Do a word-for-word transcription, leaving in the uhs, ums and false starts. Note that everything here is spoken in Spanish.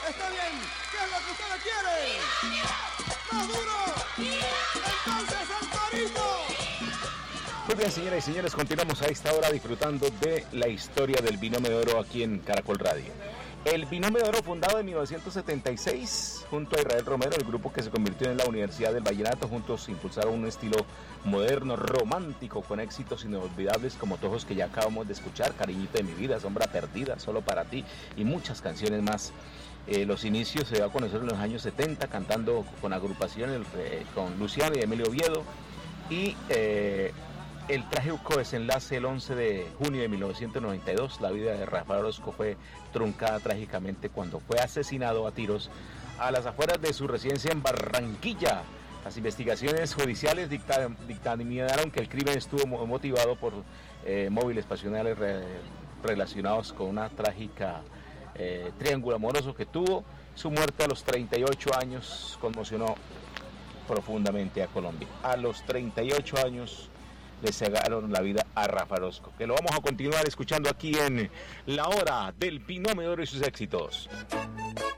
Está bien, ¿qué es lo que ustedes quieren? ¡Más duro! ¡Entonces al torito! Muy bien, señoras y señores, continuamos a esta hora disfrutando de la historia del Binomio de Oro aquí en Caracol Radio. El Binomio de Oro, fundado en mil novecientos setenta y seis, junto a Israel Romero, el grupo que se convirtió en la Universidad del Vallenato, juntos impulsaron un estilo moderno, romántico, con éxitos inolvidables como todos los que ya acabamos de escuchar, Cariñito de mi vida, Sombra perdida, Solo para ti y muchas canciones más. Eh, los inicios se dio a conocer en los años setenta, cantando con agrupaciones, eh, con Luciano y Emilio Oviedo, y eh, el trágico desenlace el once de junio de mil novecientos noventa y dos, la vida de Rafael Orozco fue truncada trágicamente cuando fue asesinado a tiros a las afueras de su residencia en Barranquilla. Las investigaciones judiciales dicta, dictaminaron que el crimen estuvo motivado por eh, móviles pasionales re, relacionados con una trágica eh, triángulo amoroso que tuvo. Su muerte a los treinta y ocho años conmocionó profundamente a Colombia. A los treinta y ocho años le cegaron la vida a Rafael Orozco, que lo vamos a continuar escuchando aquí en La Hora del Binomio de Oro y sus éxitos.